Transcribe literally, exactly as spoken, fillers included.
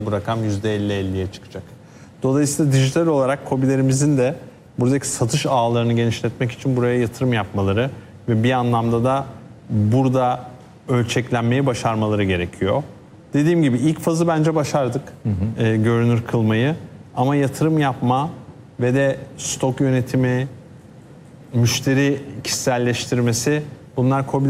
bu rakam yüzde elli elliye çıkacak. Dolayısıyla dijital olarak KOBİ'lerimizin de buradaki satış ağlarını genişletmek için buraya yatırım yapmaları ve bir anlamda da burada ölçeklenmeyi başarmaları gerekiyor. Dediğim gibi ilk fazı bence başardık, hı hı. E, görünür kılmayı. Ama yatırım yapma ve de stok yönetimi, müşteri kişiselleştirmesi, bunlar KOBİ